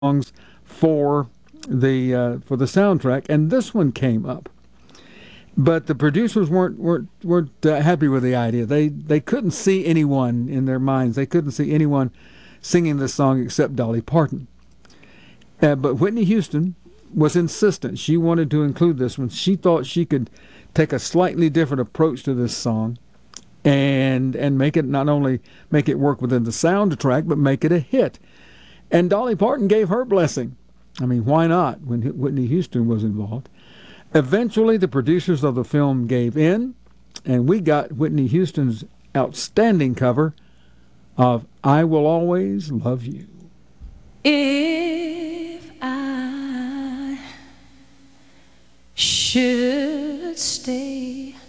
songs for the soundtrack, and this one came up. But the producers weren't happy with the idea. They couldn't see anyone in their minds. They couldn't see anyone singing this song except Dolly Parton. But Whitney Houston was insistent. She wanted to include this one. She thought she could take a slightly different approach to this song and make it not only make it work within the soundtrack, but make it a hit. And Dolly Parton gave her blessing. I mean, why not when Whitney Houston was involved? Eventually, the producers of the film gave in, and we got Whitney Houston's outstanding cover of I Will Always Love You. If I should stay